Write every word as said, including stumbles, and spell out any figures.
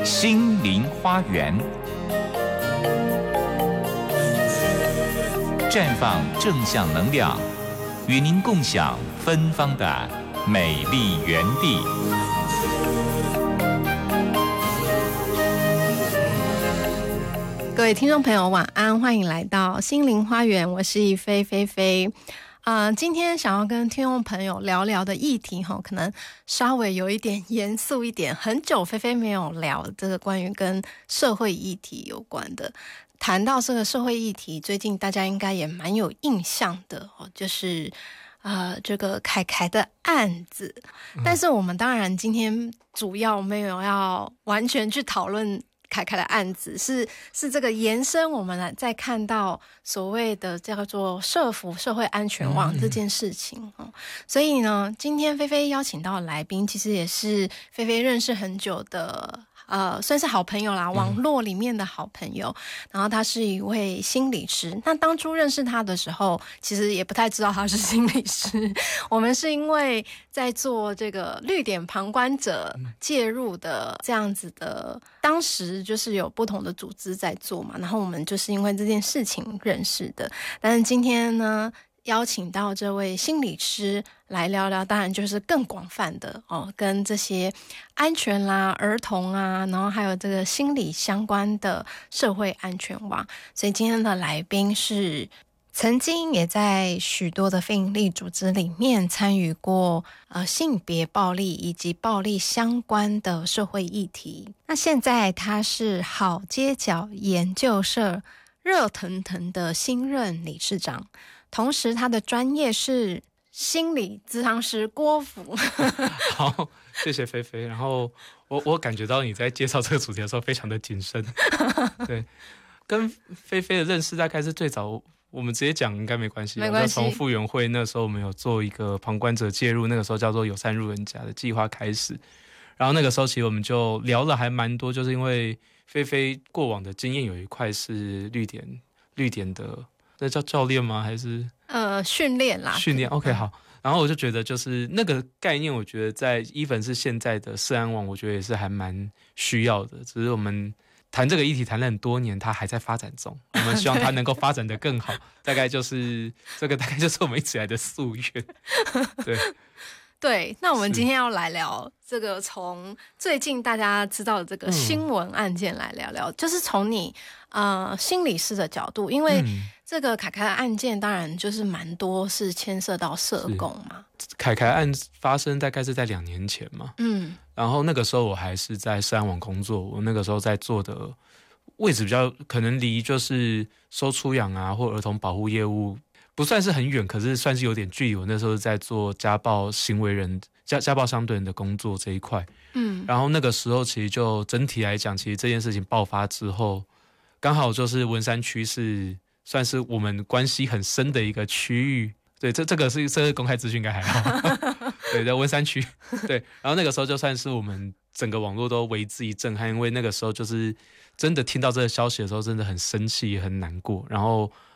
心灵花园，绽放正向能量，与您共享芬芳的美丽园地。 各位听众朋友晚安，欢迎来到心灵花园，我是一菲菲菲。呃，今天想要跟听众朋友聊聊的议题齁，可能稍微有一点严肃一点，很久菲菲没有聊这个关于跟社会议题有关的。谈到这个社会议题，最近大家应该也蛮有印象的哦，就是呃这个凯凯的案子。但是我们当然今天主要没有要完全去讨论凯凯的案子，是是这个延伸，我们在看到所谓的叫做社福社会安全网这件事情、嗯、所以呢，今天菲菲邀请到的来宾，其实也是菲菲认识很久的。呃，算是好朋友啦，网络里面的好朋友、嗯、然后他是一位心理师。那当初认识他的时候，其实也不太知道他是心理师，我们是因为在做这个绿点旁观者介入的这样子的，当时就是有不同的组织在做嘛，然后我们就是因为这件事情认识的。但是今天呢，邀请到这位心理师来聊聊，当然就是更广泛的哦，跟这些安全啦、儿童啊，然后还有这个心理相关的社会安全网。所以今天的来宾是曾经也在许多的非营利组织里面参与过呃性别暴力以及暴力相关的社会议题。那现在他是好街角研究社热腾腾的新任理事长。同时他的专业是心理咨商师郭福。 好，谢谢菲菲。然后我我感觉到你在介绍这个主题的时候非常的谨慎。对，跟菲菲的认识大概是最早，我们直接讲应该没关系。 没关系。 从复原会那时候我们有做一个旁观者介入，那个时候叫做友善入人家的计划开始。然后那个时候其实我们就聊了还蛮多，就是因为菲菲过往的经验有一块是绿点绿点的。那叫教练吗？还是呃训练啦？ 训练 ，OK 好。然后我就觉得，就是那个概念，我觉得在even是现在的社安网，我觉得也是还蛮需要的。只是我们谈这个议题谈了很多年，它还在发展中。我们希望它能够发展得更好。大概就是这个，大概就是我们一直以来的夙愿。对。 对，那我们今天要来聊这个从最近大家知道的这个新闻案件来聊聊，嗯、就是从你呃心理师的角度，因为这个凯凯的案件当然就是蛮多是牵涉到社工嘛。 凯凯案发生大概是在两年前嘛，嗯，然后那个时候我还是在社安网工作，我那个时候在做的位置比较可能离就是收出养啊或儿童保护业务。不算是很远，可是算是有点距离。我那时候在做家暴行为人、家家暴相对人的工作这一块，嗯，然后那个时候其实就整体来讲，其实这件事情爆发之后，刚好就是文山区是算是我们关系很深的一个区域。对，这这个是这个公开资讯应该还好。对，在文山区，对，然后那个时候就算是我们整个网络都为之一震撼，因为那个时候就是真的听到这个消息的时候，真的很生气，也很难过，然后。